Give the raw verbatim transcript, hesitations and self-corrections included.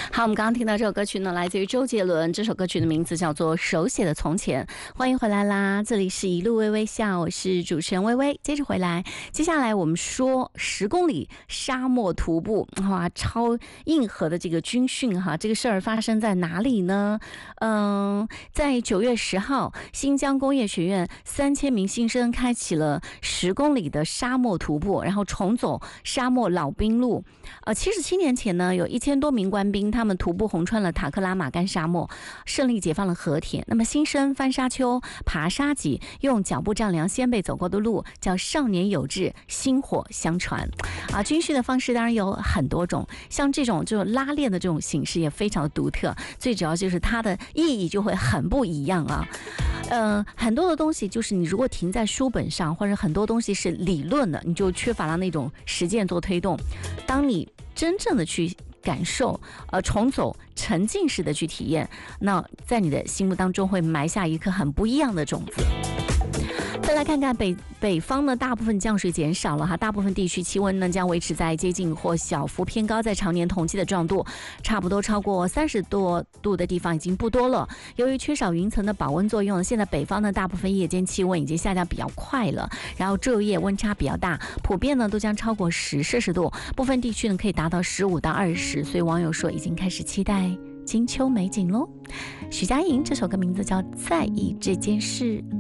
好，我们刚刚听到这首歌曲呢，来自于周杰伦，这首歌曲的名字叫做《手写的从前》。欢迎回来啦，这里是一路微微笑，我是主持人微微。接着回来，接下来我们说十公里沙漠徒步，哇，超硬核的这个军训哈，这个事儿发生在哪里呢？嗯，在九月十号，新疆工业学院三千名新生开启了十公里的沙漠徒步，然后重走沙漠老兵路。呃，七十七年前呢，有一千多名官兵，他们徒步红穿了塔克拉玛干沙漠，胜利解放了和田。那么新生翻沙丘、爬沙脊，用脚步丈量先辈走过的路，叫少年有志，薪火相传。啊，军训的方式当然有很多种，像这种就拉练的这种形式也非常的独特，最主要就是它的意义就会很不一样啊。呃，很多的东西就是你如果停在书本上，或者很多东西是理论的，你就缺乏了那种实践做推动。当你真正的去感受，呃，重走沉浸式的去体验，那在你的心目当中会埋下一颗很不一样的种子。再来看看北北方呢，大部分降水减少了哈，大部分地区气温呢将维持在接近或小幅偏高，在常年统计的状度，差不多超过三十多度的地方已经不多了。由于缺少云层的保温作用，现在北方呢大部分夜间气温已经下降比较快了，然后昼夜温差比较大，普遍呢都将超过十摄氏度，部分地区呢可以达到十五到二十，所以网友说已经开始期待金秋美景喽。许佳莹这首歌名字叫《在意这件事》。